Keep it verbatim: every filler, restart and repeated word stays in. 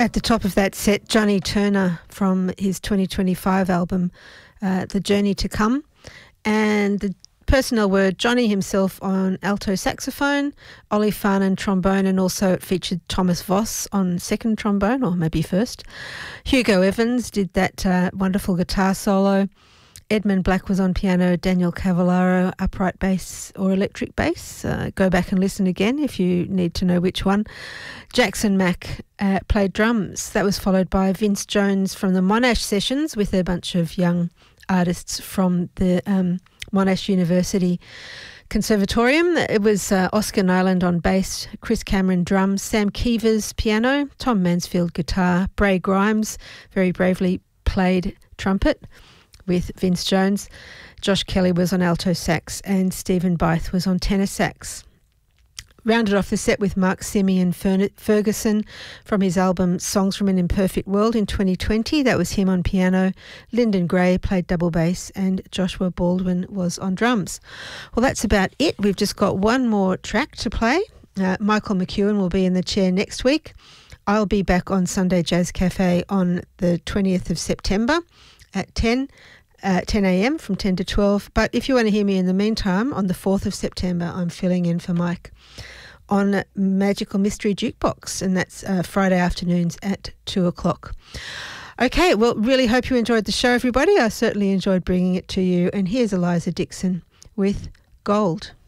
At the top of that set, Johnny Turner from his twenty twenty-five album, uh, The Journey to Come. And the personnel were Johnny himself on alto saxophone, Ollie Farnan trombone, and also it featured Thomas Voss on second trombone, or maybe first. Hugo Evans did that uh, wonderful guitar solo. Edmund Black was on piano, Daniel Cavallaro upright bass or electric bass. Uh, go back and listen again if you need to know which one. Jackson Mack uh, played drums. That was followed by Vince Jones from the Monash Sessions with a bunch of young artists from the um, Monash University Conservatorium. It was uh, Oscar Nyland on bass, Chris Cameron drums, Sam Keevers piano, Tom Mansfield guitar, Bray Grimes very bravely played trumpet with Vince Jones. Josh Kelly was on alto sax and Stephen Byth was on tenor sax. Rounded off the set with Mark Simeon Ferguson from his album Songs from an Imperfect World in twenty twenty. That was him on piano. Lyndon Gray played double bass and Joshua Baldwin was on drums. Well, that's about it. We've just got one more track to play. Uh, Michael McEwen will be in the chair next week. I'll be back on Sunday Jazz Cafe on the twentieth of September at ten uh, ten a.m. from ten to twelve. But if you want to hear me in the meantime, on the fourth of September, I'm filling in for Mike on Magical Mystery Jukebox, and that's uh, Friday afternoons at two o'clock. Okay, well, really hope you enjoyed the show, everybody. I certainly enjoyed bringing it to you. And here's Eliza Dixon with Gold.